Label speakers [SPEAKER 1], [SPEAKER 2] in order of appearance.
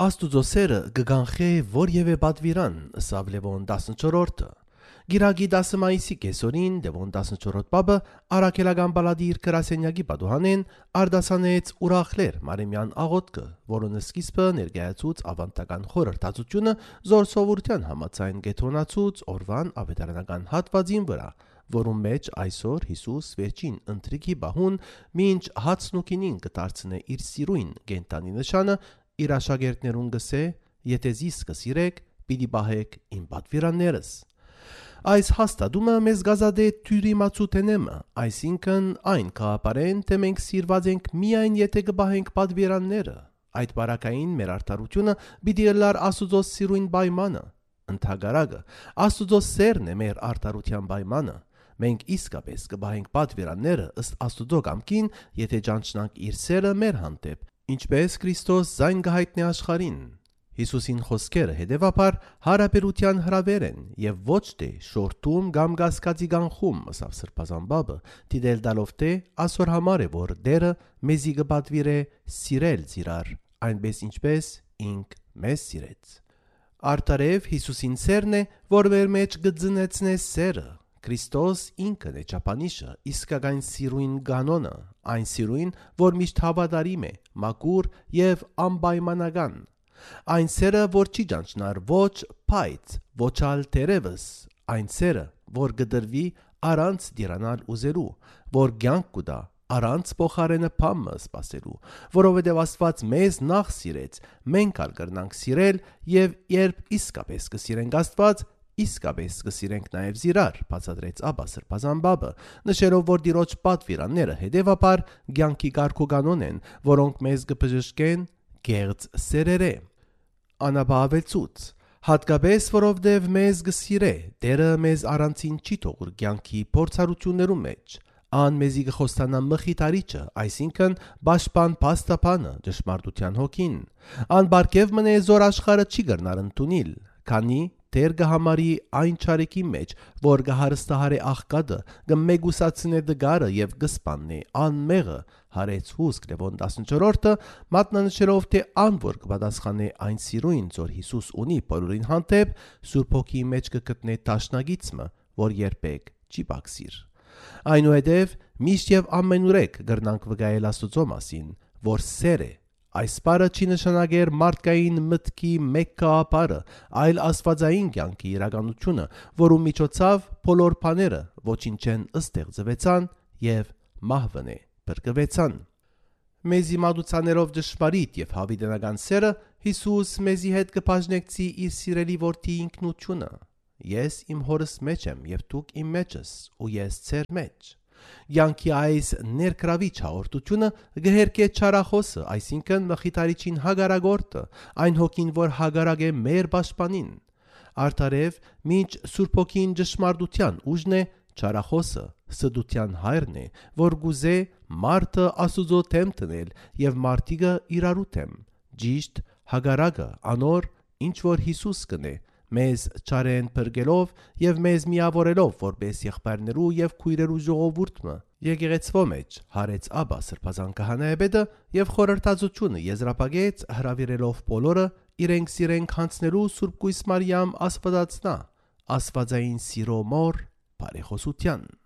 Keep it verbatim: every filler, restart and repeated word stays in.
[SPEAKER 1] Աստուծո սերը գգանխե որևէ բադվիրան, ըսավ Լևոն տասնչորրորդը։ Գիրագի դասը մայիսի կեսօրին Լևոն տասնչորրորդ պապը առաքելական բալադիր գրասենյակի պատուհանեն արդասանեց ուրախլեր Մարեմյան աղոտքը, որոնց սկիզբը ներկայացուց ավանդական խորհրդածությունը զոր սովորության համաձայն գեթոնացուց օրվան ավետարանական հատվածին վրա, որում մեջ այսօր Հիսուս վերջին ընթրիքի բահուն մինչ հացնուկինին կդարձնե իր սիրույն գենտանի նշանը իր աշակերտներուն գսե, եթե զիս կսիրեք, պիտի բահեք իմ պատվիրաններս։ Այս հաստատումը մեզ գազադե թյուրի մացութենեմը, այսինքն այն կապարեն, թե մենք սիրված ենք միայն եթե կբահենք պատվիրանները։ Այդ բարակային մեր արդարությունը պիտի լար Աստուծո սիրույն պայմանը։ Ընդհակառակը, Աստուծո սերն է մեր արդարության պայմանը։ Մենք իսկապես կբահենք պատվիրանները ըստ Աստուծո կամքին, եթե ճանչնանք իր սերը մեր հանդեպ, ինչպես Քրիստոս զայն գահիտնի աշխարհին։ Հիսուսին խոսքերը հետևաբար հարաբերության հրավեր են եւ ոչ թե շորթում կամ գասկածի գանխում, ըսավ սրբազան բաբը, դիտել դալով թե ասոր համար է, որ դերը մեզի կպատվիրե սիրել զիրար, այնպես ինչպես ինք մեզ սիրեց։ Արտարև Հիսուսին սերն է, որ մեր մեջ կձնեցնե սերը։ Քրիստոս ինքն է ճապանիշը, իսկական սիրույն կանոնը, այն սիրույն, որ միշտ հավատարիմ է, մաքուր եւ անպայմանական։ Այն սերը, որ չի ճանչնար ոչ փայտ, ոչ ալ թերևս, այն սերը, որ կդրվի առանց դիրանալ ուզելու, որ կյանք կուտա առանց փոխարենը փամը սпасելու, որովհետև Աստված մեզ նախ սիրեց, մենք ալ կրնանք սիրել եւ երբ իսկապես կսիրենք Աստված, իսկապես կսիրենք նաև զիրար, բացատրեց Աբա սրբազան բաբը, նշելով, որ դիրոջ պատվիրանները հետևաբար կյանքի կարգուկանոն են, որոնք մեզ կբժշկեն գեղձ սերերը։ Անաբավեցուց, հատկապես որովհետև մեզ կսիրե, Տերը մեզ առանցին չի թողուր կյանքի փորձառություններու մեջ, ան մեզի կխոստանա մխիթարիչը, այսինքն պաշտպան փաստաբանը, ճշմարտության հոգին, ան բարգև մնե զոր աշխարհը չի կրնար ընդունել, քանի Տեր կհամարի այն չարեկի մեջ, որ կհարստահարե աղքատը, կմեգուսացնե դգարը եւ կսպաննե անմեղը, հարեց հուսք Լևոն տասնչորրորդը, մատնանշելով, թե ան որ կպատասխանե այն սիրույն, որ Հիսուս ունի բոլորին հանդեպ, Սուրբ Հոգի մեջ կգտնե տաշնագիծը, որ երբեք չի բացիր։ Այնուհետև միշտ եւ ամենուրեք կրնանք վկայել Աստուծո մասին, որ սեր է։ Այս բառը չի նշանակեր մարդկային մտքի մեկ կապարը, այլ աստվածային կյանքի իրականությունը, որու միջոցով բոլոր բաները ոչինչեն ստեղծվեցան եւ մահվնե բրկվեցան։ Մեզի մատուցաներով ճշմարիտ եւ հավիտենական սերը Հիսուս մեզի հետ կբաժնեկցի իր սիրելի որդի ինքնությունը։ Ես իմ հորս մեջ եմ եւ դուք իմ մեջս, ու ես ձեր մեջ։ Յանքի այս ներկրավիչ հաղորդությունը գհերկե չարախոսը, այսինքն մխիթարիչին հագարագորտը, այն հոգին, որ հագարագ է մեր պաշտպանին։ Արդարև մինչ Սուրբ Հոգին ճշմարտության ուժն է, չարախոսը սդության հայրն է, որ գուզե մարդը Աստուծո թեմ տնել եւ մարդիկը իրարու թեմ։ Ճիշտ հագարագը անոր, ինչ որ Հիսուս կնե, մեզ չարեն բրգելով եւ մեզ միավորելով որպես եղբայրներու եւ քույրերու ժողովուրդը եկեղեցվո մեջ հարեց Աբա սրբազան քահանայապետը եւ խորհրդածությունը եզրափակեց հրավիրելով բոլորը իրենք սիրենք հանցնելու Սուրբ Կույս Մարիամ Աստվածածնա Աստվածային սիրո մոր բարեխոսության։